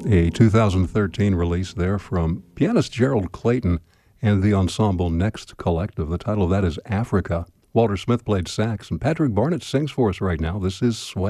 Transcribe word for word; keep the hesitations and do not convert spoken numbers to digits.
A two thousand thirteen release there from pianist Gerald Clayton and the ensemble Next Collective. The title of that is Africa. Walter Smith played sax, and Patrick Barnett sings for us right now. This is Sway.